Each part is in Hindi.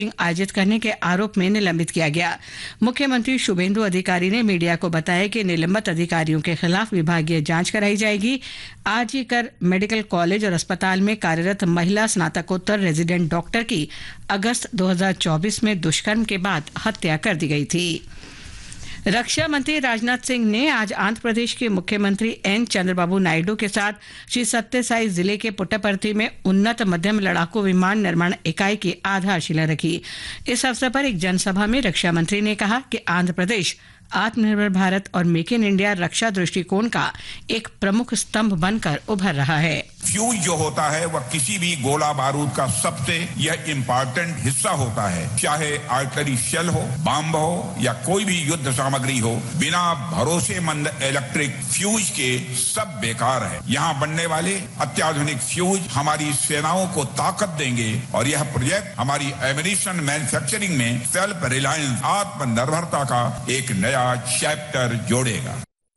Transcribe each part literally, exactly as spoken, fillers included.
आयोजित करने के आरोप में निलंबित किया गया। मुख्यमंत्री शुभेंदु अधिकारी ने मीडिया को बताया कि निलंबित अधिकारियों के खिलाफ विभागीय जांच कराई जाएगी। आरजीकर मेडिकल कॉलेज और अस्पताल में कार्यरत महिला स्नातकोत्तर रेजिडेंट डॉक्टर की अगस्त दो हज़ार चौबीस में दुष्कर्म के बाद हत्या कर दी गई थी। रक्षा मंत्री राजनाथ सिंह ने आज आंध्र प्रदेश के मुख्यमंत्री एन चंद्रबाबू नायडू के साथ श्री सत्यसाई जिले के पुट्टपर्थी में उन्नत मध्यम लड़ाकू विमान निर्माण इकाई की आधारशिला रखी। इस अवसर पर एक जनसभा में रक्षा मंत्री ने कहा कि आंध्र प्रदेश आत्मनिर्भर भारत और मेक इन इंडिया रक्षा दृष्टिकोण का एक प्रमुख स्तंभ बनकर उभर रहा है। फ्यूज जो होता है वह किसी भी गोला बारूद का सबसे यह इम्पोर्टेंट हिस्सा होता है। चाहे आर्टिलरी शेल हो, बम हो या कोई भी युद्ध सामग्री हो, बिना भरोसेमंद इलेक्ट्रिक फ्यूज के सब बेकार है। यहाँ बनने वाले अत्याधुनिक फ्यूज हमारी सेनाओं को ताकत देंगे और यह प्रोजेक्ट हमारी एमिनिशन मैन्युफैक्चरिंग में सेल्फ रिलायंस आत्मनिर्भरता का एक नया चैप्टर जोड़ेगा।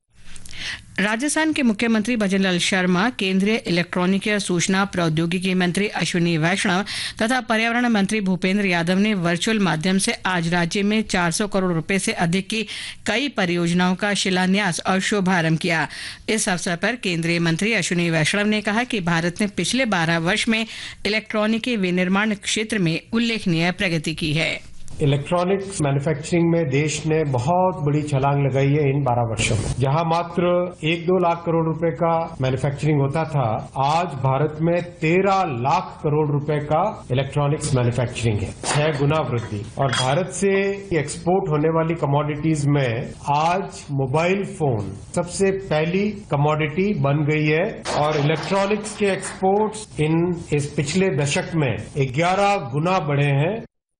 राजस्थान के मुख्यमंत्री भजनलाल शर्मा, केंद्रीय इलेक्ट्रॉनिक और सूचना प्रौद्योगिकी मंत्री अश्विनी वैष्णव तथा पर्यावरण मंत्री भूपेंद्र यादव ने वर्चुअल माध्यम से आज राज्य में चार सौ करोड़ रुपए से अधिक की कई परियोजनाओं का शिलान्यास और शुभारंभ किया। इस अवसर पर केंद्रीय मंत्री अश्विनी वैष्णव ने कहा कि भारत ने पिछले बारह वर्ष में इलेक्ट्रॉनिकी विनिर्माण क्षेत्र में उल्लेखनीय प्रगति की है। इलेक्ट्रॉनिक्स मैन्युफैक्चरिंग में देश ने बहुत बड़ी छलांग लगाई है इन बारह वर्षों में। जहां मात्र एक दो लाख करोड़ रुपए का मैन्युफैक्चरिंग होता था, आज भारत में तेरह लाख करोड़ रुपए का इलेक्ट्रॉनिक्स मैन्युफैक्चरिंग है, छह गुना वृद्धि। और भारत से एक्सपोर्ट होने वाली कमोडिटीज में आज मोबाइल फोन सबसे पहली कमोडिटी बन गई है और इलेक्ट्रॉनिक्स के एक्सपोर्ट्स इन इस पिछले दशक में ग्यारह गुना बढ़े हैं।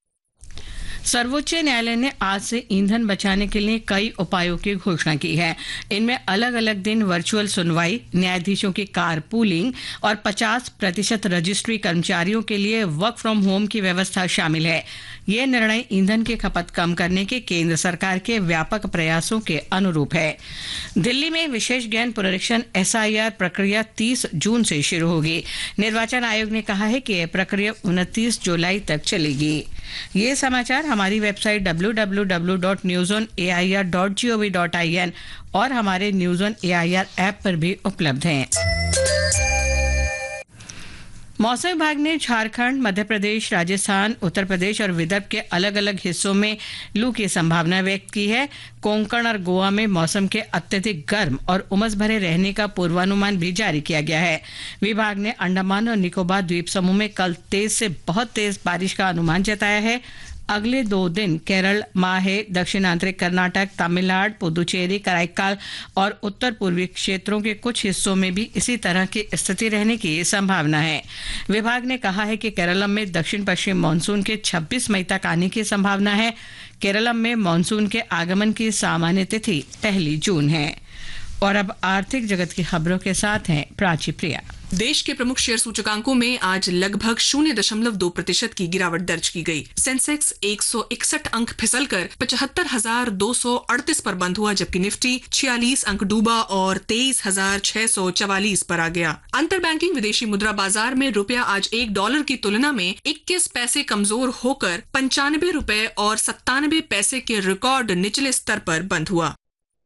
सर्वोच्च न्यायालय ने आज से ईंधन बचाने के लिए कई उपायों की घोषणा की है। इनमें अलग अलग दिन वर्चुअल सुनवाई, न्यायाधीशों की कार पूलिंग और पचास प्रतिशत रजिस्ट्री कर्मचारियों के लिए वर्क फ्रॉम होम की व्यवस्था शामिल है। यह निर्णय ईंधन की खपत कम करने के केंद्र सरकार के व्यापक प्रयासों के अनुरूप है। दिल्ली में विशेष गहन पुनरीक्षण एस आई आर प्रक्रिया तीस जून से शुरू होगी। निर्वाचन आयोग ने कहा है कि यह प्रक्रिया उनतीस जुलाई तक चलेगी। ये समाचार हमारी website W W W dot news on A I R dot G O V dot I N और हमारे news on A I R app पर भी उपलब्ध हैं। मौसम विभाग ने झारखंड, मध्य प्रदेश, राजस्थान, उत्तर प्रदेश और विदर्भ के अलग अलग हिस्सों में लू की संभावना व्यक्त की है। कोंकण और गोवा में मौसम के अत्यधिक गर्म और उमस भरे रहने का पूर्वानुमान भी जारी किया गया है। विभाग ने अंडमान और निकोबार द्वीप समूह में कल तेज से बहुत तेज बारिश का अनुमान जताया है। अगले दो दिन केरल, माहे, दक्षिणांतरिक कर्नाटक, तमिलनाडु, पुदुचेरी, कराईकाल और उत्तर पूर्वी क्षेत्रों के कुछ हिस्सों में भी इसी तरह की स्थिति रहने की संभावना है। विभाग ने कहा है कि केरलम में दक्षिण पश्चिम मानसून के छब्बीस मई तक आने की संभावना है। केरलम में मानसून के आगमन की सामान्य तिथि पहली जून है। और अब आर्थिक जगत की खबरों के साथ हैं प्राची प्रिया। देश के प्रमुख शेयर सूचकांकों में आज लगभग शून्य दशमलव दो प्रतिशत की गिरावट दर्ज की गई। सेंसेक्स एक सौ इकसठ अंक फिसलकर पचहत्तर हजार दो सौ अड़तीस पर बंद हुआ, जबकि निफ्टी छियालीस अंक डूबा और तेईस हजार छह सौ चवालीस पर आ गया। अंतर बैंकिंग विदेशी मुद्रा बाजार में रुपया आज एक डॉलर की तुलना में इक्कीस पैसे कमजोर होकर पंचानवे रुपए और सत्तानवे पैसे के रिकॉर्ड निचले स्तर पर बंद हुआ।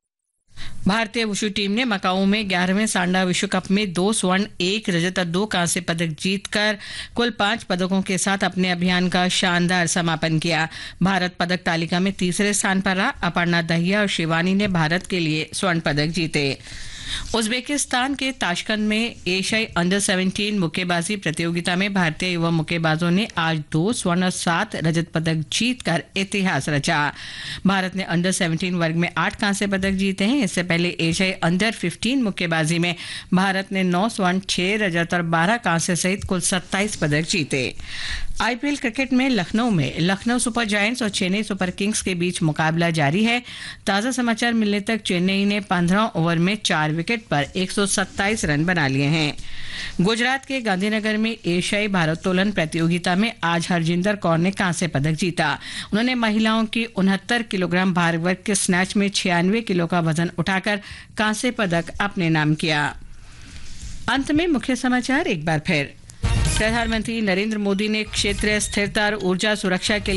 भारतीय वुशु टीम ने मकाऊ में ग्यारहवें सांडा विश्व कप में दो स्वर्ण, एक रजत और दो कांस्य पदक जीतकर कुल पांच पदकों के साथ अपने अभियान का शानदार समापन किया। भारत पदक तालिका में तीसरे स्थान पर रहा। अपर्णा दहिया और शिवानी ने भारत के लिए स्वर्ण पदक जीते। उज्बेकिस्तान के ताशकंद में एशियाई अंडर सत्रह मुक्केबाजी प्रतियोगिता में भारतीय युवा मुक्केबाजों ने आज दो स्वर्ण और सात रजत पदक जीतकर इतिहास रचा। भारत ने अंडर सत्रह वर्ग में आठ कांस्य पदक जीते हैं। इससे पहले एशियाई अंडर पंद्रह मुक्केबाजी में भारत ने नौ स्वर्ण, छह रजत और बारह कांस्य सहित कुल सत्ताईस पदक जीते। आई पी एल क्रिकेट में लखनऊ में लखनऊ सुपर जायंट्स और चेन्नई सुपर किंग्स के बीच मुकाबला जारी है। ताज़ा समाचार मिलने तक चेन्नई ने पंद्रह ओवर में चार विकेट पर एक सौ सत्ताईस रन बना लिए हैं। गुजरात के गांधीनगर में एशियाई भारोत्तोलन प्रतियोगिता में आज हरजिंदर कौर ने कांस्य पदक जीता। उन्होंने महिलाओं की उनहत्तर किलोग्राम भार वर्ग के स्नैच में छियानवे किलो का वजन उठाकर कांस्य पदक अपने नाम किया। अंत में मुख्य समाचार एक बार फिर। प्रधानमंत्री नरेंद्र मोदी ने क्षेत्रीय स्थिरता और ऊर्जा सुरक्षा के